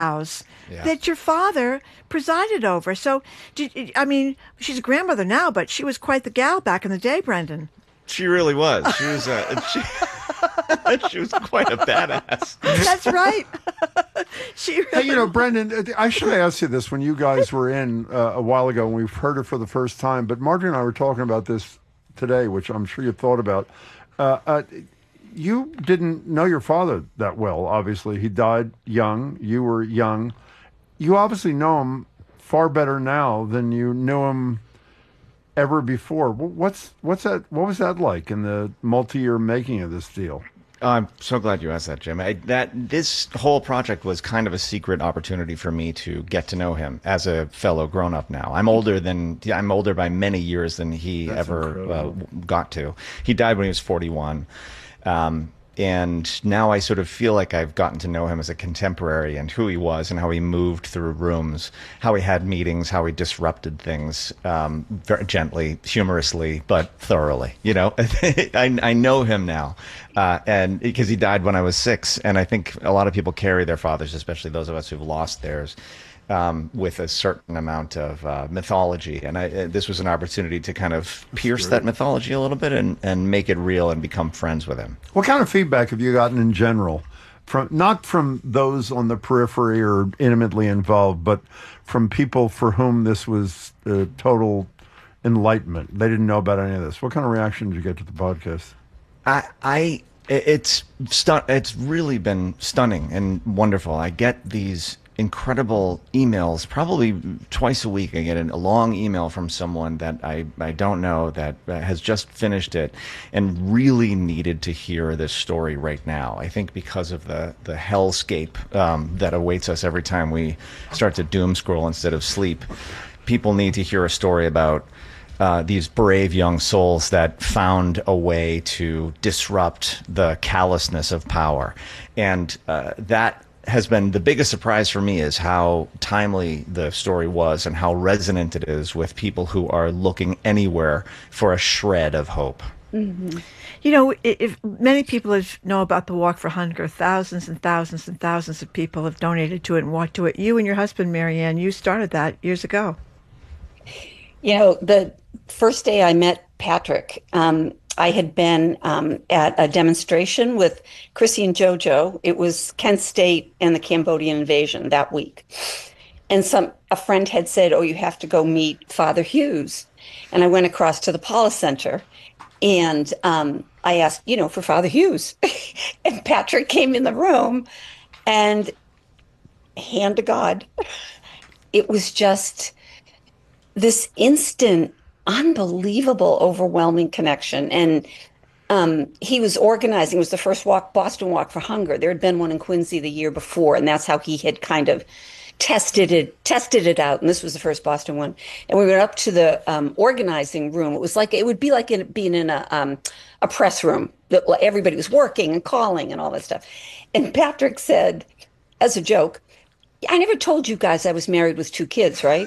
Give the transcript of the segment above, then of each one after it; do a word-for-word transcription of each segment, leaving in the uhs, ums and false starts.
house Yeah. that your father presided over. So, did, I mean, she's a grandmother now, but she was quite the gal back in the day, Brendan. She really was. She was uh, she, she was quite a badass. That's right. She really Hey, you know, Brendan, I should have asked you this when you guys were in uh, a while ago, and we've heard it for the first time. But Marjorie and I were talking about this today, which I'm sure you thought about. Uh, uh, you didn't know your father that well, obviously. He died young. You were young. You obviously know him far better now than you knew him ever before. What's what's that? What was that like in the multi-year making of this deal? I'm so glad you asked that, Jim. I, that this whole project was kind of a secret opportunity for me to get to know him as a fellow grown-up. Now I'm older than I'm older by many years than he That's ever uh, got to. He died when he was forty-one. Um, And now I sort of feel like I've gotten to know him as a contemporary and who he was and how he moved through rooms, how he had meetings, how he disrupted things, um, very gently, humorously, but thoroughly. You know, I, I know him now, uh, and because he died when I was six. And I think a lot of people carry their fathers, especially those of us who've lost theirs, Um, with a certain amount of uh, mythology, and I, uh, this was an opportunity to kind of pierce that mythology a little bit and, and make it real and become friends with him. What kind of feedback have you gotten in general, from not from those on the periphery or intimately involved, but from people for whom this was uh, total enlightenment? They didn't know about any of this. What kind of reaction did you get to the podcast? I, I it's stu- it's really been stunning and wonderful. I get these incredible emails, probably twice a week. I get a long email from someone that I, I don't know that has just finished it and really needed to hear this story right now. I think because of the, the hellscape um, that awaits us every time we start to doom scroll instead of sleep, people need to hear a story about Uh, these brave young souls that found a way to disrupt the callousness of power. And uh, that has been the biggest surprise for me, is how timely the story was and how resonant it is with people who are looking anywhere for a shred of hope. Mm-hmm. You know, if many people have know about the Walk for Hunger, thousands and thousands and thousands of people have donated to it and walked to it. You and your husband, Marianne, you started that years ago. You know, the first day I met Patrick, um, I had been um, at a demonstration with Chrissy and JoJo. It was Kent State and the Cambodian invasion that week. And some a friend had said, oh, you have to go meet Father Hughes. And I went across to the Paula Center and um, I asked, you know, for Father Hughes. And Patrick came in the room and, hand to God, it was just this instant, unbelievable, overwhelming connection. And um, he was organizing. It was the first walk, Boston Walk for Hunger. There had been one in Quincy the year before, and that's how he had kind of tested it, tested it out. And this was the first Boston one. And we went up to the um, organizing room. It was like, it would be like in, being in a um, a press room. That everybody was working and calling and all that stuff. And Patrick said, as a joke, I never told you guys I was married with two kids, right?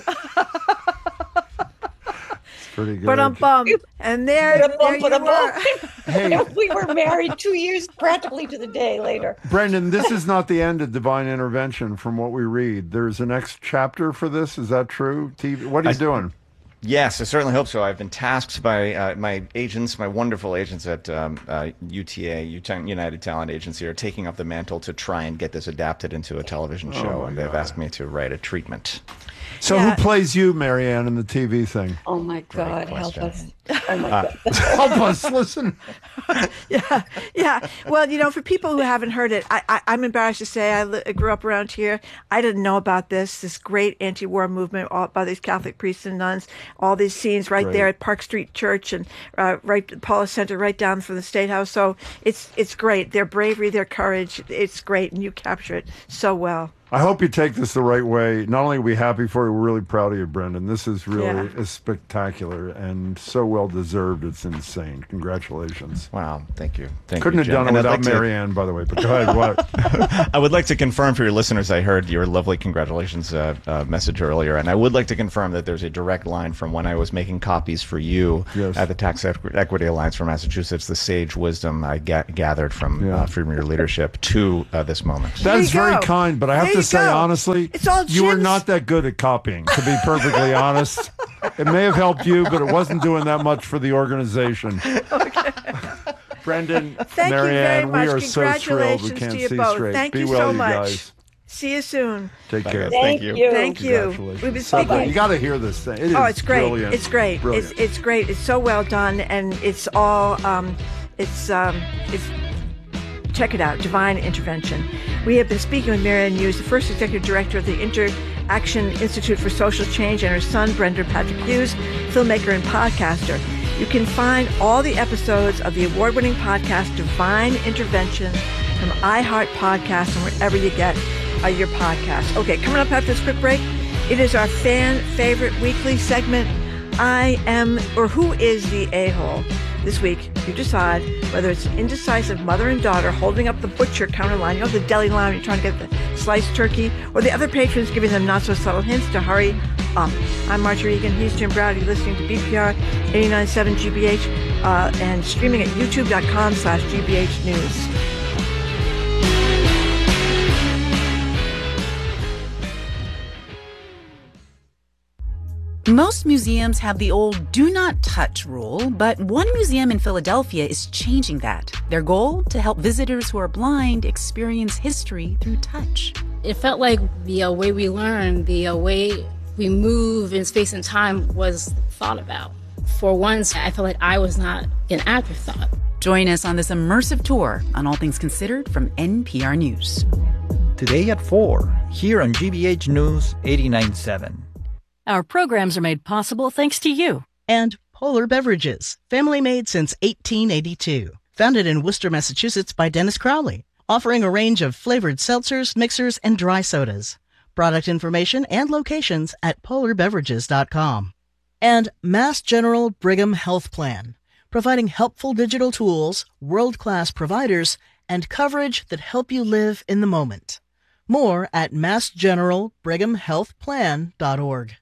Pretty good. But I'm bummed. And there, there you were. Hey, we were married two years practically to the day later. Brendan, this is not the end of divine intervention from what we read. There's a next chapter for this. Is that true? T V, what are you I, doing? Yes, I certainly hope so. I've been tasked by uh, my agents, my wonderful agents at um, uh, U T A, United Talent Agency, are taking up the mantle to try and get this adapted into a television show. Oh and they've God. asked me to write a treatment. So Yeah. who plays you, Marianne, in the T V thing? Oh, my God. Help question. us. Oh, my Uh, God. Help us, listen. Yeah, yeah. Well, you know, for people who haven't heard it, I, I, I'm embarrassed to say I, li- I grew up around here. I didn't know about this, this great anti-war movement all, by these Catholic priests and nuns, all these scenes right Great. there at Park Street Church and uh, right at Paula Center, right down from the State House. So it's it's great. Their bravery, their courage, it's great, and you capture it so well. I hope you take this the right way. Not only are we happy for you, we're really proud of you, Brendan. This is really Yeah. is spectacular and so well deserved. It's insane. Congratulations. Wow, thank you. Thank Couldn't you, have Jim. done it And I'd without like to- Marianne, by the way. But go ahead. What? I would like to confirm for your listeners, I heard your lovely congratulations uh, uh, message earlier, and I would like to confirm that there's a direct line from when I was making copies for you Yes. at the Tax Equ- Equity Alliance for Massachusetts, the sage wisdom I ga- gathered from Yeah. uh, from your leadership to uh, this moment. That There is you very go. kind, but I have There to you say, go. honestly, It's all you were Jim's- not that good at copying, to be perfectly honest. It may have helped you, but it wasn't doing that much for the organization. Okay. Brendan, Thank you very Marianne, much. we are so thrilled we Congratulations can't to you see both. straight. Thank Be you well, so you much. guys. See you soon. Take care. Thank you. you. Thank you. Congratulations. We've been So good. speaking. You got to hear this thing. It is Oh, it's great. brilliant. It's great. Brilliant. It's it's great. It's so well done, and it's all um, it's um, it's. Check it out, Divine Intervention. We have been speaking with Marianne Hughes, the first executive director of the Interaction Institute for Social Change, and her son, Brendan Patrick Hughes, filmmaker and podcaster. You can find all the episodes of the award-winning podcast Divine Intervention from iHeart Podcasts and wherever you get uh, your podcasts. Okay, coming up after this quick break, it is our fan favorite weekly segment, I Am, or Who is the A-Hole? This week, you decide whether it's an indecisive mother and daughter holding up the butcher counter line, you know, the deli line, you're trying to get the sliced turkey, or the other patrons giving them not-so-subtle hints to hurry up. I'm Marjorie Egan. He's Jim Browdy, listening to B P R eighty-nine point seven G B H uh, and streaming at youtube.com slash GBH News. Most museums have the old do not touch rule, but one museum in Philadelphia is changing that. Their goal? To help visitors who are blind experience history through touch. It felt like the uh, way we learn, the uh, way we move in space and time was thought about. For once, I felt like I was not an afterthought. Join us on this immersive tour on All Things Considered from N P R News. Today at four, here on G B H News eighty-nine point seven. Our programs are made possible thanks to you. And Polar Beverages, family made since eighteen eighty-two. Founded in Worcester, Massachusetts by Dennis Crowley, offering a range of flavored seltzers, mixers, and dry sodas. Product information and locations at polar beverages dot com. And Mass General Brigham Health Plan, providing helpful digital tools, world-class providers, and coverage that help you live in the moment. More at mass general brigham health plan dot org.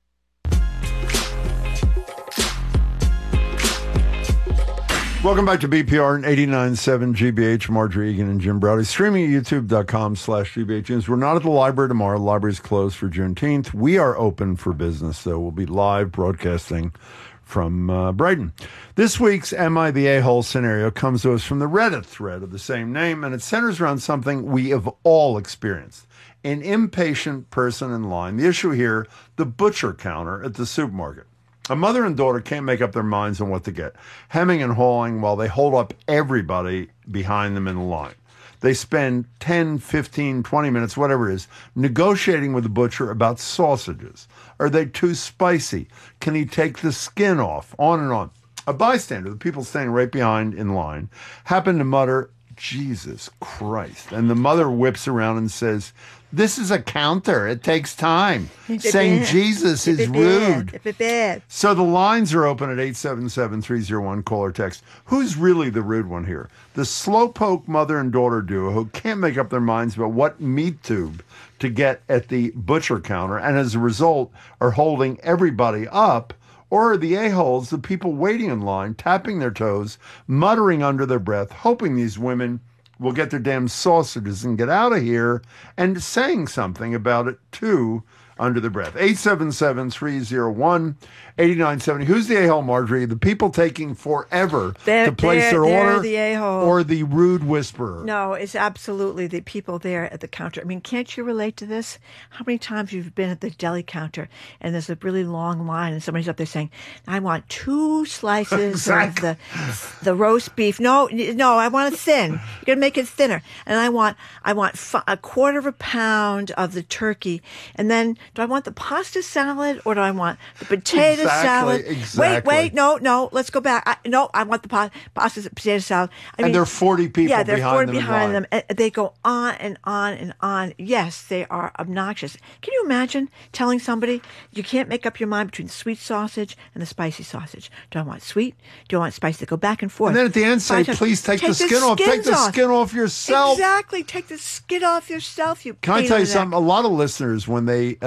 Welcome back to B P R eighty-nine point seven G B H, Marjorie Egan and Jim Browdy, streaming at youtube.com slash GBH News. We're not at the library tomorrow. The library's closed for Juneteenth. We are open for business, so we'll be live broadcasting from uh, Brighton. This week's Am I the A-Hole scenario comes to us from the Reddit thread of the same name, and it centers around something we have all experienced. An impatient person in line. The issue here, the butcher counter at the supermarket. A mother and daughter can't make up their minds on what to get, hemming and hawing while they hold up everybody behind them in the line. They spend ten, fifteen, twenty minutes, whatever it is, negotiating with the butcher about sausages. Are they too spicy? Can he take the skin off? On and on. A bystander, the people standing right behind in line, happened to mutter, Jesus Christ. And the mother whips around and says, this is a counter. It takes time. Saying Jesus is rude. So the lines are open at eight seven seven, three oh one, call or text. Who's really the rude one here? The slowpoke mother and daughter duo who can't make up their minds about what meat tube to get at the butcher counter, and as a result are holding everybody up, or are the a-holes, the people waiting in line, tapping their toes, muttering under their breath, hoping these women will get their damn sausages and get out of here, and saying something about it, too, under the breath. eight seven seven, three oh one, eight nine seven zero. Who's the a-hole, Marjorie? The people taking forever They're- to place they're- their they're order, the a-hole. or the rude whisperer? No, it's absolutely the people there at the counter. I mean, can't you relate to this? How many times you've been at the deli counter and there's a really long line and somebody's up there saying, I want two slices Exactly. of the the roast beef. No, no, I want it thin. You're going to make it thinner. And I want I want f- a quarter of a pound of the turkey. And then do I want the pasta salad or do I want the potato Exactly, salad? exactly. Wait, wait, no, no, let's go back. I, no, I want the pa- pasta potato salad. I And there are forty people yeah, they're behind forty them in behind line. them. And they go on and on and on. Yes, they are obnoxious. Can you imagine telling somebody you can't make up your mind between the sweet sausage and the spicy sausage? Do I want sweet? Do I want spicy? They go back and forth. And then at the end say, Five times. please take the skin off. Take skins the off. skin off yourself. Exactly. Take the skin off yourself. You Can I pain tell in you the something? neck. A lot of listeners, when they uh,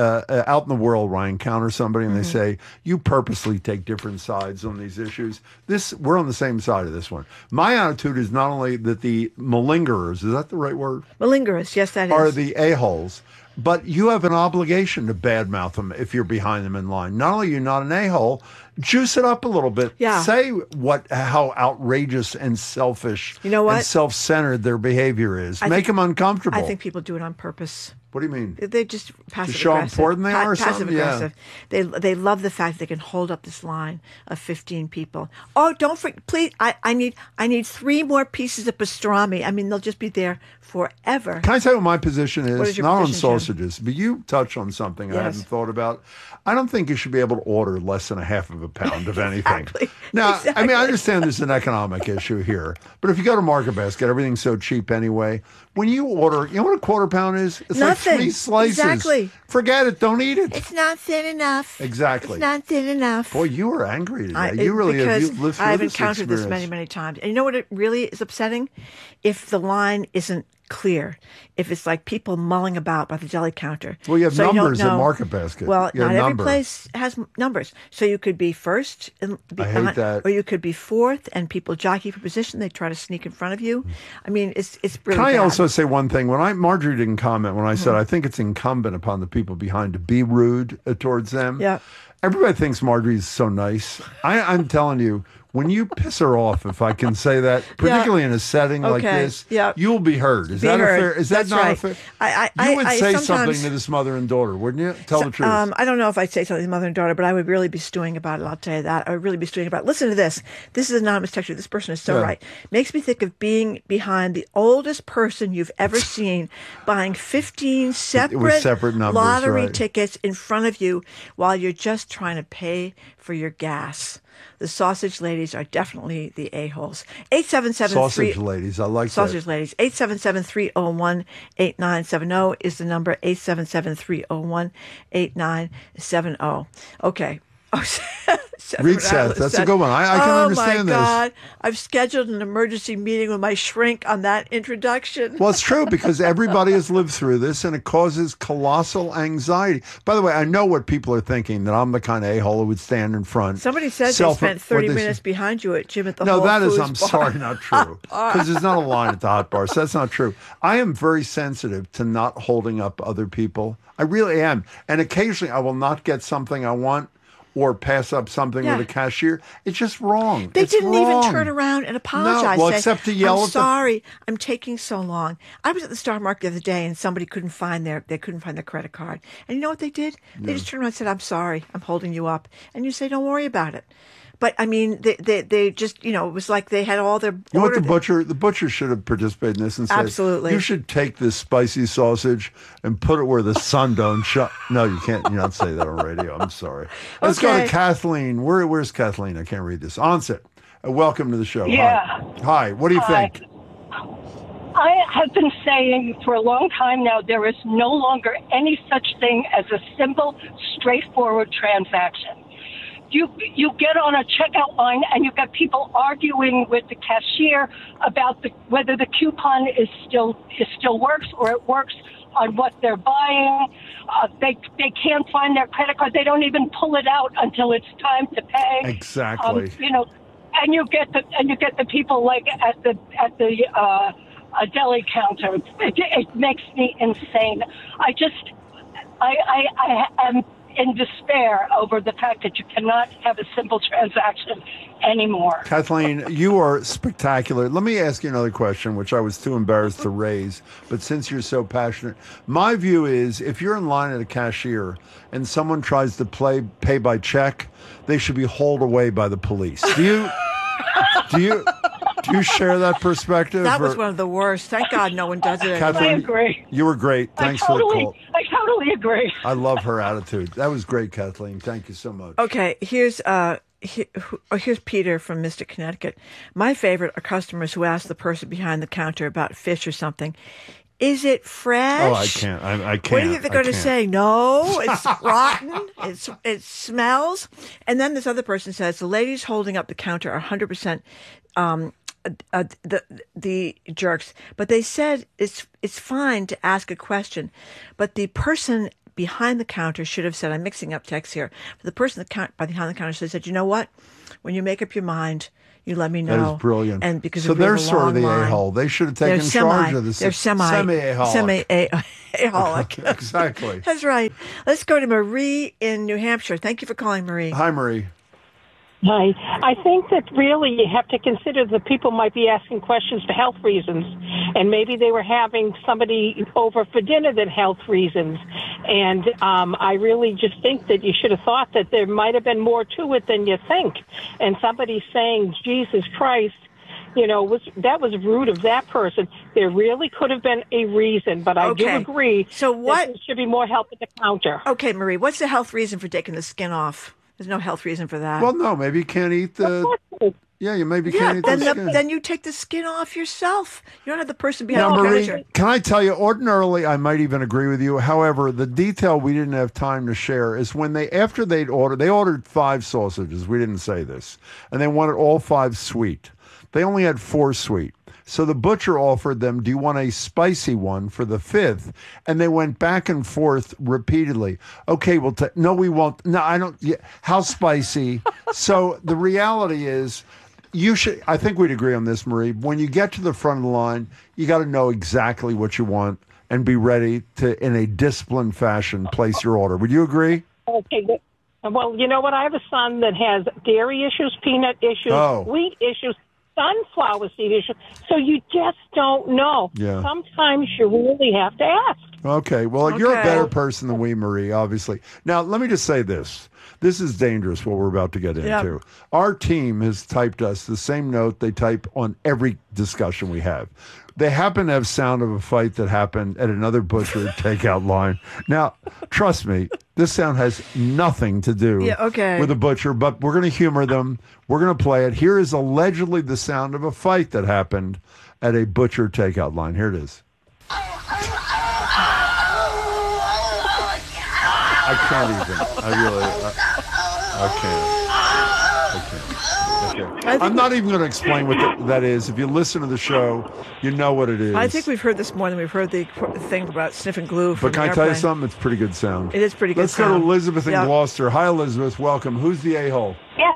uh, uh, out in the world where I encounter somebody and mm-hmm. they say, you purposely take different sides on these issues. This We're on the same side of this one. My attitude is not only that the malingerers, is that the right word? Malingerers, yes, that is. Are the a-holes. But you have an obligation to badmouth them if you're behind them in line. Not only are you not an a-hole, juice it up a little bit. Yeah. Say what, how outrageous and selfish you know what? and self-centered their behavior is. I Make think, them uncomfortable. I think people do it on purpose. What do you mean? They just passive to show aggressive. how important they are, or passive something? aggressive. Yeah. They they love the fact they can hold up this line of fifteen people. Oh, don't forget, please! I, I need I need three more pieces of pastrami. I mean, they'll just be there forever. Can I tell you what my position is? What is your Not position, on sausages, Jim? But you touch on something yes. I hadn't thought about. I don't think you should be able to order less than a half of a pound of anything. Exactly. Now, exactly. I mean, I understand there's an economic issue here, but if you go to Market Basket, everything's so cheap anyway. When you order, you know what a quarter pound is? It's Nothing. like three slices. Exactly. Forget it. Don't eat it. It's not thin enough. Exactly. It's not thin enough. Boy, you were angry today. I, you really have. Because You've lived through I've this encountered experience. this many, many times. And you know what it really is upsetting? If the line isn't clear, if it's like people mulling about by the deli counter. Well, you have so numbers you don't in know. Market Basket. Well, you not every number. place has m- numbers. So you could be first, and be I hate behind, that. or you could be fourth, and people jockey for position. They try to sneak in front of you. I mean, it's it's really Can I bad. also say one thing? When I Marjorie didn't comment when I said Mm-hmm. I think it's incumbent upon the people behind to be rude uh, towards them. Yeah. Everybody thinks Marjorie's so nice. I, I'm telling you, when you piss her off, if I can say that, particularly in a setting like Okay. this, Yeah. you'll be heard. Is Be that heard. a fair? Is that That's not right. a fair? I, I, You would I, say I something sometimes- to this mother and daughter, wouldn't you? Tell the truth. Um, I don't know if I'd say something to mother and daughter, but I would really be stewing about it. I'll tell you that. I would really be stewing about it. Listen to this. This is an anonymous texture. This person is so Yeah. right. Makes me think of being behind the oldest person you've ever seen, buying fifteen separate, separate numbers, lottery right. tickets in front of you while you're just trying to pay for your gas. The sausage ladies are definitely the a-holes. eight seven seven Sausage three ladies, I like Sausage that. ladies. eight seven seven, three oh one, eight nine seven oh is the number. eight seven seven, three oh one, eight nine seven oh. Okay. Oh, Seth Read Rhode Seth. Island That's a said, good one. I- I can oh understand my this. God. I've scheduled an emergency meeting with my shrink on that introduction. Well, it's true because everybody has lived through this and it causes colossal anxiety. By the way, I know what people are thinking, that I'm the kind of a-hole who would stand in front. Somebody said self- they spent thirty what they minutes say- behind you at Jim at the No, Whole that is, Foods I'm bar. sorry, not true. Because there's not a line at the hot bar. So that's not true. I am very sensitive to not holding up other people. I really am. And occasionally I will not get something I want or pass up something Yeah. with a cashier. It's just wrong. They It's didn't wrong. even turn around and apologize. No, well, say, except to yell I'm at the- sorry, I'm taking so long. I was at the Star Market the other day, and somebody couldn't find their they couldn't find their credit card. And you know what they did? They just turned around and said, "I'm sorry, I'm holding you up." And you say, "Don't worry about it." But I mean, they they, they just you know it was like they had all their. You know what the order- butcher? The butcher should have participated in this and said, Absolutely. "You should take this spicy sausage and put it where the sun don't shine." No, you can't. You not say that on radio. I'm sorry. Let's go Okay. to Kathleen. Where Where's Kathleen? I can't read this. Onset. Uh, welcome to the show. Yeah. Hi. Hi. What do you Hi. think? I have been saying for a long time now there is no longer any such thing as a simple, straightforward transaction. You you get on a checkout line and you've got people arguing with the cashier about the, whether the coupon is still is still works or it works on what they're buying. Uh, they they can't find their credit card. They don't even pull it out until it's time to pay. Exactly. Um, you know, and you get the and you get the people like at the at the uh, a deli counter. It, it makes me insane. I just I I, I am in despair over the fact that you cannot have a simple transaction anymore. Kathleen, you are spectacular. Let me ask you another question, which I was too embarrassed to raise, but since you're so passionate, my view is if you're in line at a cashier and someone tries to play pay by check, they should be hauled away by the police. Do you do you do you share that perspective? That was or- one of the worst. Thank God no one does it anymore. Kathleen, I agree. You were great. Thanks I totally, for the call. I totally agree. I love her attitude. That was great, Kathleen. Thank you so much. Okay, here's uh he, who- oh, here's Peter from Mystic, Connecticut. My favorite are customers who ask the person behind the counter about fish or something. Is it fresh? Oh, I can't. I, I can't. What do you think they're I going to can't. say? No, it's rotten. It's it smells. And then this other person says the ladies holding up the counter are one hundred percent um, uh, uh, the the jerks. But they said it's it's fine to ask a question, but the person behind the counter should have said, I'm mixing up texts here, but the person that count, behind the counter should have said, you know what? When you make up your mind, you let me know. That is brilliant. And because so if we have they're a sort of long the line, a-hole. They should have taken they're semi, charge of this. They're semi, semi-a-holic. Semi-a-holic. Exactly. That's right. Let's go to Marie in New Hampshire. Thank you for calling, Marie. Hi, Marie. Hi. I think that really you have to consider that people might be asking questions for health reasons, and maybe they were having somebody over for dinner than health reasons. And um, I really just think that you should have thought that there might have been more to it than you think. And somebody saying, Jesus Christ, you know, was that was rude of that person. There really could have been a reason, but I Okay. do agree So what- that there should be more help at the counter. Okay, Marie, what's the health reason for taking the skin off? There's no health reason for that. Well, no, maybe you can't eat the... Yeah, you maybe yeah, can't eat then, the the, skin. then you take the skin off yourself. You don't have the person behind Now, the Marie, counter. can I tell you, ordinarily, I might even agree with you. However, the detail we didn't have time to share is when they, after they'd ordered, they ordered five sausages. We didn't say this. And they wanted all five sweet. They only had four sweet. So the butcher offered them, do you want a spicy one for the fifth? And they went back and forth repeatedly. Okay, well, t- no, we won't. No, I don't. Yeah, how spicy? So the reality is, you should, I think we'd agree on this, Marie. When you get to the front of the line, you got to know exactly what you want and be ready to, in a disciplined fashion, place your order. Would you agree? Okay. good. Well, you know what? I have a son that has dairy issues, peanut issues, Oh. wheat issues, sunflower seed issues. So you just don't know. Yeah. Sometimes you really have to ask. Okay, well, you're a Okay. better person than we, Marie, obviously. Now, let me just say this. This is dangerous, what we're about to get into. Yep. Our team has typed us the same note they type on every discussion we have. They happen to have sound of a fight that happened at another butcher takeout line. Now, trust me, this sound has nothing to do Yeah, okay. with a butcher, but we're going to humor them. We're going to play it. Here is allegedly the sound of a fight that happened at a butcher takeout line. Here it is. I can't even. I really. I, I can't. I can't. Okay. I'm not even going to explain what the, that is. If you listen to the show, you know what it is. I think we've heard this more than we've heard the thing about sniffing glue from But can the I tell you airplane. something? It's pretty good sound. It is pretty good Let's go sound. to Elizabeth in Yeah. Gloucester. Hi, Elizabeth. Welcome. Who's the a-hole? Yes.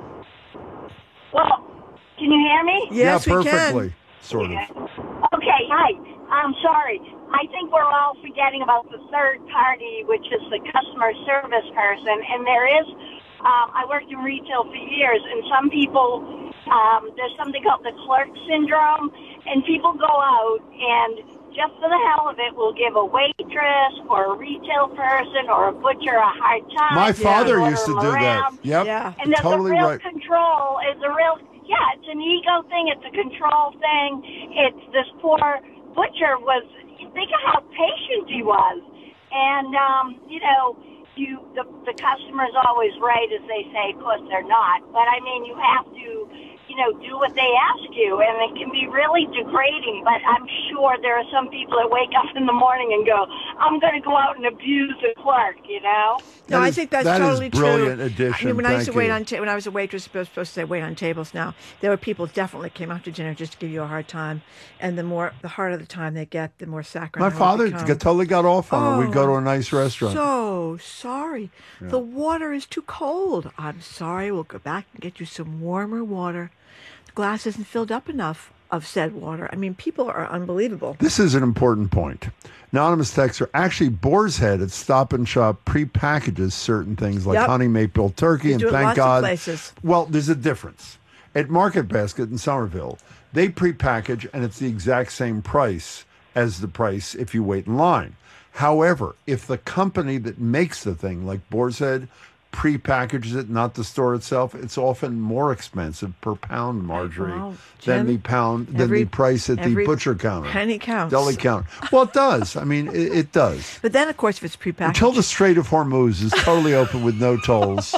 Well, can you hear me? Yes, yeah, we can. perfectly. Sort of. Okay, hi. I'm sorry. I think we're all forgetting about the third party, which is the customer service person. And there is, um, I worked in retail for years, and some people, um, there's something called the clerk syndrome, and people go out and just for the hell of it will give a waitress or a retail person or a butcher a hard time. My father order used to them do around. that. Yep. Yeah. And there's Totally a real right. control. It's a real, yeah, it's an ego thing. It's a control thing. It's this poor butcher was, think of how patient he was. And, um, you know, you the, the customer's always right, as they say. Of course, they're not. But, I mean, you have to, you know, do what they ask you. And it can be really degrading. But I'm sure there are some people that wake up in the morning and go, I'm going to go out and abuse the clerk, you know? No, That I is- think that's that is totally brilliant true. addition. I mean, when I used Thank to wait you. on ta- when I was a waitress, supposed supposed to say wait on tables. Now there were people definitely came out to dinner just to give you a hard time, and the more the harder the time they get, the more saccharine. My they father become. got, totally got off on it. We'd go to Oh, a nice restaurant. So sorry, the water is too cold. I'm sorry. We'll go back and get you some warmer water. The glass isn't filled up enough of said water. I mean, people are unbelievable. This is an important point. Anonymous texter, actually, Boar's Head at Stop and Shop pre-packages certain things like Yep. honey maple turkey, They and do it thank lots of God. places. Well, there's a difference. At Market Basket in Somerville, they pre-package, and it's the exact same price as the price if you wait in line. However, if the company that makes the thing, like Boar's Head, pre-packages it, not the store itself, it's often more expensive per pound, Marjorie, Well, than Jim, the pound than every- the price at the every butcher counter. penny counts. Deli counter. Well, it does. I mean, it, it does. But then, of course, if it's prepackaged, Until the Strait of Hormuz is totally open with no tolls,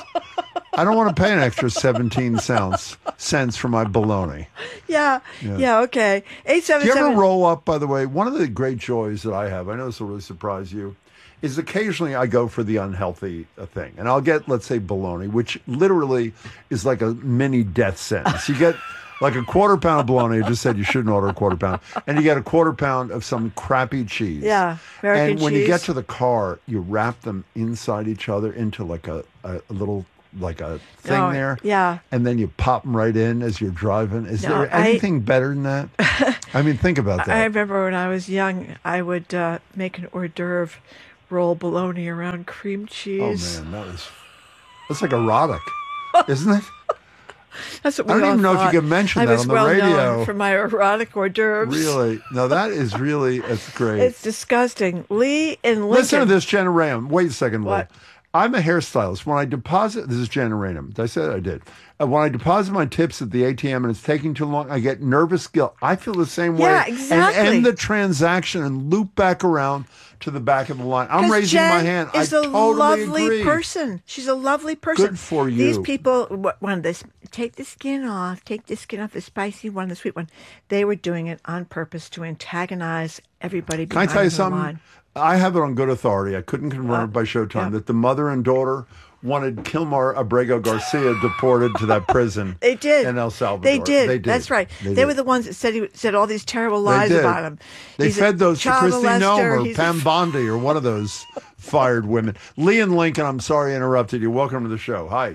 I don't want to pay an extra seventeen cents cents for my bologna. yeah, Yeah. yeah, okay. Eight seven Do you ever seven. roll up, by the way? One of the great joys that I have, I know this will really surprise you, is occasionally I go for the unhealthy uh, thing. And I'll get, let's say, bologna, which literally is like a mini death sentence. You get like a quarter pound of bologna. I just said you shouldn't order a quarter pound. And you get a quarter pound of some crappy cheese. Yeah, American And when cheese. you get to the car, you wrap them inside each other into like a, a, a little, like a thing No, there. yeah. And then you pop them right in as you're driving. Is No, there I- anything better than that? I mean, think about that. I remember when I was young, I would uh, make an hors d'oeuvre, roll bologna around cream oh, cheese. man, that was, that's like erotic, isn't it? That's what we I don't all even know if you thought. can mention I that was on the well radio. known for my erotic hors d'oeuvres. Really? No, that is really, it's great. It's disgusting. Lee in Lincoln. Listen to this, Jenna Rayham. Wait a second, Lee. What? I'm a hairstylist. When I deposit, this is Jenna Rayham. Did I say that? I did. Uh, when I deposit my tips at the A T M and it's taking too long, I get nervous guilt. I feel the same way. Yeah, exactly. And end the transaction and loop back around to the back of the line. I'm 'Cause raising Jen my hand. is I a totally lovely agree. person. She's a lovely person. Good for These you. people, what- one of this, take the skin off, take the skin off, the spicy one, the sweet one. They were doing it on purpose to antagonize everybody Can I behind tell you the something? line. I have it on good authority. I couldn't confirm Uh, it by Showtime yeah. that the mother and daughter wanted Kilmar Abrego Garcia deported to that prison. They did. In El Salvador. They did. They did. That's right. They, They, were did. the ones that said he said all these terrible They lies did. about him. They He's a fed those to child Christy Nome molester. or He's Pam a- Bondi or one of those fired women. Lee and Lincoln, I'm sorry I interrupted you. Welcome to the show. Hi.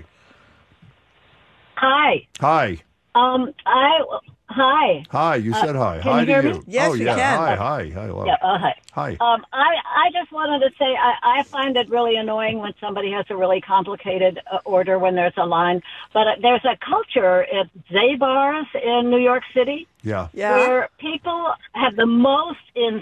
Hi. Hi. Um, I hi. Hi. You Uh, said hi. can hi you to hear you. me? Yes, oh, we yeah. can. Hi. Hi. Hi. Hello. Yeah. Uh, hi. Hi. Um, I I just wanted to say I, I find it really annoying when somebody has a really complicated uh, order when there's a line. But uh, there's a culture at Zabar's in New York City. Yeah. Where people have the most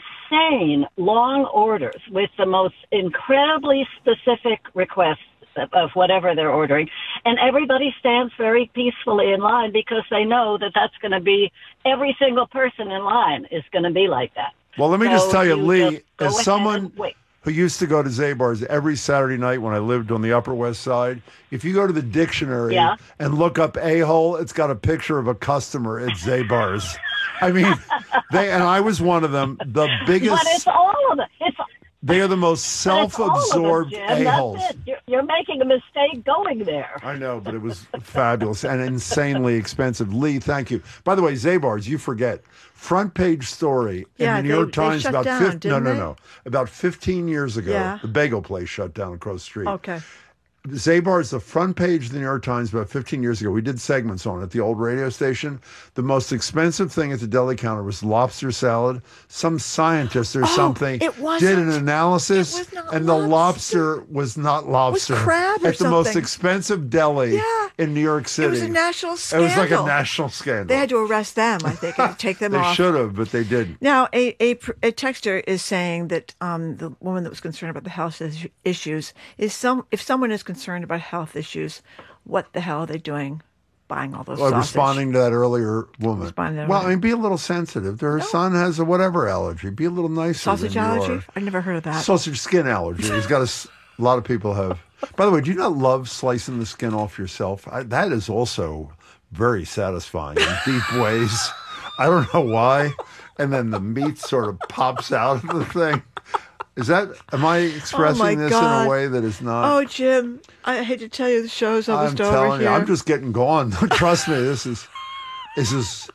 insane long orders with the most incredibly specific requests of, of whatever they're ordering. And everybody stands very peacefully in line because they know that that's going to be, every single person in line is going to be like that. Well, let me So just tell you, Lee, just go as ahead someone and wait. who used to go to Zabar's every Saturday night when I lived on the Upper West Side, if you go to the dictionary Yeah. and look up a-hole, it's got a picture of a customer at Zabar's. I mean, they and I was one of them, the biggest. But it's all of it. It's They are the most but it's all of them, self-absorbed Jim. That's a-holes. it. You're, you're making a mistake going there. I know, but it was fabulous and insanely expensive. Lee, thank you. By the way, Zabar's, you forget. Front page story Yeah, in the New they- York they Times shut about down, fifteen no, didn't no, they? no. About fifteen years ago, Yeah. the bagel place shut down across the street. Okay. Zabar's, the front page of the New York Times about fifteen years ago. We did segments on it at the old radio station. The most expensive thing at the deli counter was lobster salad. Some scientist or Oh, something it did wasn't. an analysis, It was not and the lobster was not lobster. crab or at the most something. expensive deli Yeah. in New York City. It was a national It scandal. was like a national scandal. They had to arrest them, I think, and take them They off. should have, but they didn't. Now, a, a, a texter is saying that um, the woman that was concerned about the health is- issues is some. If someone is concerned about health issues, what the hell are they doing, buying all those Well, sausage? responding to that earlier woman. Responding to that Well, woman. I mean, be a little sensitive. Her son has a whatever allergy. Be a little nicer. Sausage than you allergy? are. I never heard of that. Sausage skin allergy. He's got a, s- a lot of people have. By the way, do you not love slicing the skin off yourself? I, that is also very satisfying in deep ways. I don't know why. And then the meat sort of pops out of the thing. Is that? Am I expressing my this God. in a way that is not? Oh, Jim, I hate to tell you, the show's I'm almost over telling you, here. I'm just getting gone. Trust me, this is this is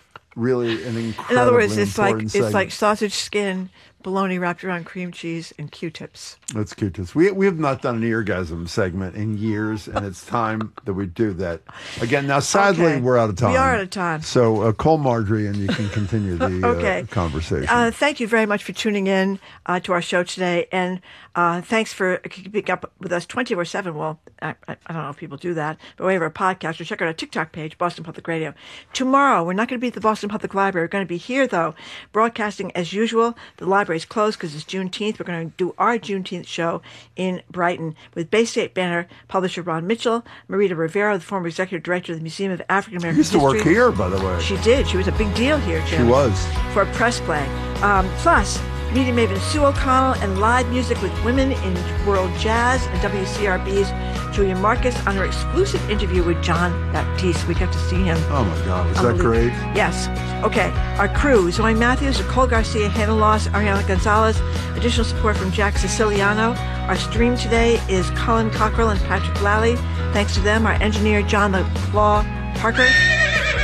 really an incredibly In other words, it's like important it's segment. like sausage skin, bologna wrapped around cream cheese, and Q-tips. That's cute. Too. We we have not done an eargasm segment in years, and it's time that we do that again. Now, sadly, Okay. we're out of time. We are out of time. So uh, call Marjorie, and you can continue the Okay. uh, conversation. Uh, thank you very much for tuning in uh, to our show today, and uh, thanks for keeping up with us twenty-four seven. Well, I, I I don't know if people do that, but we have our podcast, or check out our TikTok page, Boston Public Radio. Tomorrow, we're not going to be at the Boston Public Library. We're going to be here, though, broadcasting as usual. The library's closed because it's Juneteenth. We're going to do our Juneteenth show in Brighton with Bay State Banner publisher Ron Mitchell, Marita Rivera, the former executive director of the Museum of African American used to History. work here, by the way. She did. She was a big deal here, Jim. She was. For a press play. Um, plus, media maven Sue O'Connell and live music with women in world jazz and W C R B's Julia Marcus on her exclusive interview with John Baptiste. We got to see him. Oh my God, is that Unbelievable. great? Yes. Okay. Our crew, Zoe Matthews, Nicole Garcia, Hannah Loss, Ariana Gonzalez. Additional support from Jack Siciliano. Our stream today is Colin Cockrell and Patrick Lally. Thanks to them, our engineer, John LeClaw Parker.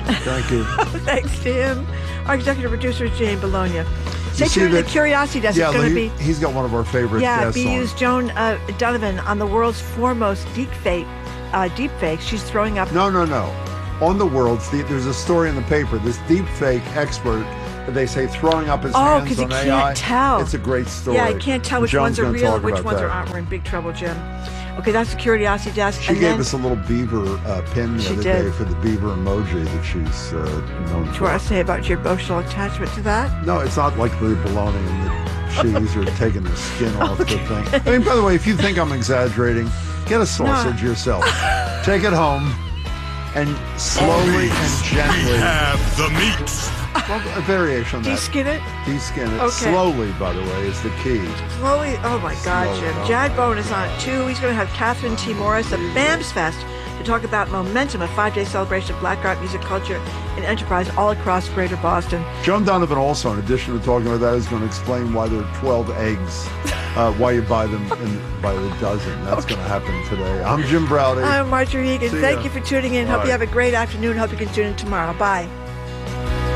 Thank you. Thanks to him. Our executive producer is Jane Bologna. Stay You see tuned to that- the Curiosity Desk. Yeah, it's going to he, be he's got one of our favorite yeah, guests B on. U's Joan uh, Donovan on the world's foremost deepfake. Uh, deepfake. She's throwing up. No, no, no. On the world's, the, there's a story in the paper. This deep fake expert, they say throwing up his Oh, hands because you on can't A I. tell. It's a great story. Yeah, I can't tell which Joan's ones are gonna real, talk which about ones that. are aren't. We're in big trouble, Jim. Okay, that's the Curiosity Desk. She and gave then, us a little beaver uh, pin the She other did. day for the beaver emoji that she's uh, known Do you for. want to say about your emotional attachment to that? No, it's not like the bologna and the cheese or taking the skin off the thing. I mean, by the way, if you think I'm exaggerating, get a sausage yourself. Take it home and slowly and gently have the meat. Well, a variation on that. De-skin it? De-skin it. Okay. Slowly, by the way, is the key. Slowly, oh my God, Slowly, Jim. oh Jad Bowen is on it too. He's going to have Catherine T. Morris of BAMS Fest to talk about Momentum, a five-day celebration of black art, music, culture, and enterprise all across Greater Boston. Joan Donovan also, in addition to talking about that, is going to explain why there are twelve eggs, uh, why you buy them in, by the dozen. That's okay. going to happen today. I'm Jim Browdy. I'm Marjorie Egan. See Thank ya. you for tuning in. Hope Bye. you have a great afternoon. Hope you can tune in tomorrow. Bye.